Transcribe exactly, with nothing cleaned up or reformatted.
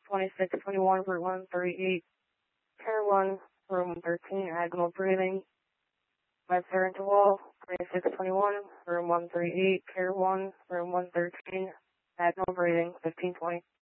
twenty-six twenty-one, room one thirty-eight, pair one, room thirteen, agonal breathing. Med-Sur interval, twenty-six twenty-one, room one thirty-eight, pair one, room one thirteen, agonal breathing, fifteen twenty.